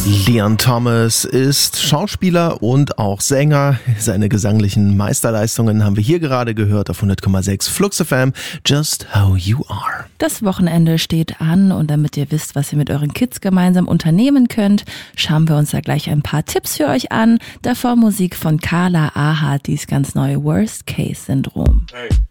Leon Thomas ist Schauspieler und auch Sänger. Seine gesanglichen Meisterleistungen haben wir hier gerade gehört auf 100,6 Flux FM. Just How You Are. Das Wochenende steht an und damit ihr wisst, was ihr mit euren Kids gemeinsam unternehmen könnt, schauen wir uns da gleich ein paar Tipps für euch an. Davor Musik von Carla Aha, dies ganz neue Worst Case Syndrom. Hey.